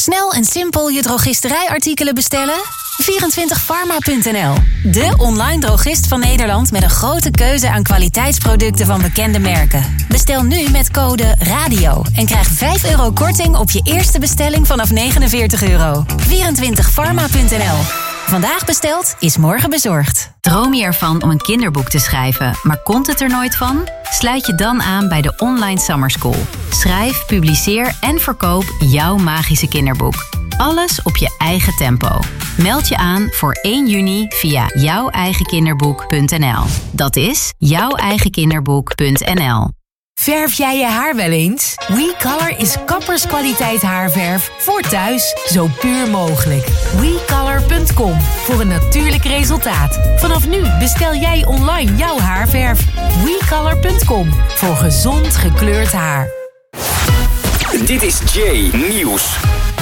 Snel en simpel je drogisterijartikelen bestellen? 24pharma.nl, de online drogist van Nederland met een grote keuze aan kwaliteitsproducten van bekende merken. Bestel nu met code RADIO en krijg €5 korting op je eerste bestelling vanaf €49. 24pharma.nl. Vandaag besteld is morgen bezorgd. Droom je ervan om een kinderboek te schrijven, maar komt het er nooit van? Sluit je dan aan bij de Online Summer School. Schrijf, publiceer en verkoop jouw magische kinderboek. Alles op je eigen tempo. Meld je aan voor 1 juni via jouweigenkinderboek.nl. Dat is jouweigenkinderboek.nl. Verf jij je haar wel eens? WeColor is kapperskwaliteit haarverf voor thuis, zo puur mogelijk. WeColor.com voor een natuurlijk resultaat. Vanaf nu bestel jij online jouw haarverf. WeColor.com voor gezond gekleurd haar. Dit is Jay Nieuws.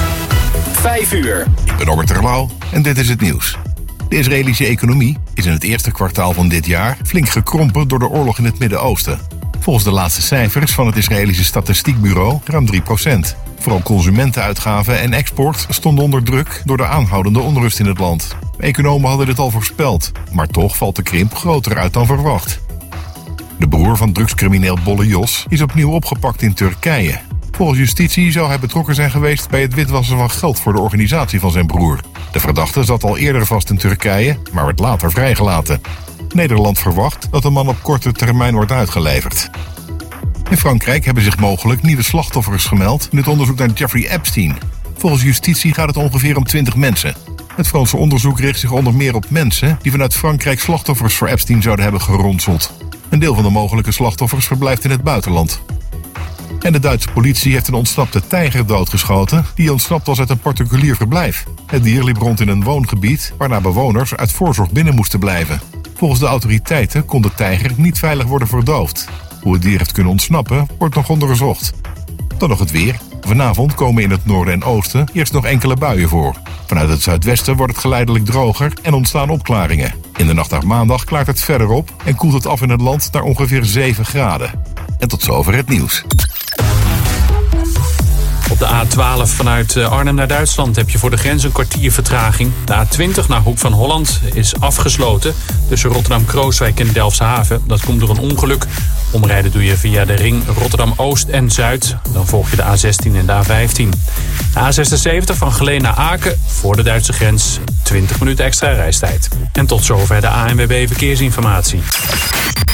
5 uur. Ik ben Robert Terlouw en dit is het nieuws. De Israëlische economie is in het eerste kwartaal van dit jaar flink gekrompen door de oorlog in het Midden-Oosten. Volgens de laatste cijfers van het Israëlische Statistiekbureau ruim 3%. Vooral consumentenuitgaven en export stonden onder druk door de aanhoudende onrust in het land. Economen hadden dit al voorspeld, maar toch valt de krimp groter uit dan verwacht. De broer van drugscrimineel Bolle Jos is opnieuw opgepakt in Turkije. Volgens justitie zou hij betrokken zijn geweest bij het witwassen van geld voor de organisatie van zijn broer. De verdachte zat al eerder vast in Turkije, maar werd later vrijgelaten. Nederland verwacht dat de man op korte termijn wordt uitgeleverd. In Frankrijk hebben zich mogelijk nieuwe slachtoffers gemeld in het onderzoek naar Jeffrey Epstein. Volgens justitie gaat het ongeveer om 20 mensen. Het Franse onderzoek richt zich onder meer op mensen die vanuit Frankrijk slachtoffers voor Epstein zouden hebben geronseld. Een deel van de mogelijke slachtoffers verblijft in het buitenland. En de Duitse politie heeft een ontsnapte tijger doodgeschoten die ontsnapt was uit een particulier verblijf. Het dier liep rond in een woongebied waarna bewoners uit voorzorg binnen moesten blijven. Volgens de autoriteiten kon de tijger niet veilig worden verdoofd. Hoe het dier heeft kunnen ontsnappen wordt nog onderzocht. Dan nog het weer. Vanavond komen in het noorden en oosten eerst nog enkele buien voor. Vanuit het zuidwesten wordt het geleidelijk droger en ontstaan opklaringen. In de nacht naar maandag klaart het verder op en koelt het af in het land naar ongeveer 7 graden. En tot zover het nieuws. Op de A12 vanuit Arnhem naar Duitsland heb je voor de grens een kwartier vertraging. De A20 naar Hoek van Holland is afgesloten tussen Rotterdam-Krooswijk en Delfshaven. Dat komt door een ongeluk. Omrijden doe je via de ring Rotterdam-Oost en Zuid. Dan volg je de A16 en de A15. De A76 van Geleen naar Aken voor de Duitse grens. 20 minuten extra reistijd. En tot zover de ANWB Verkeersinformatie.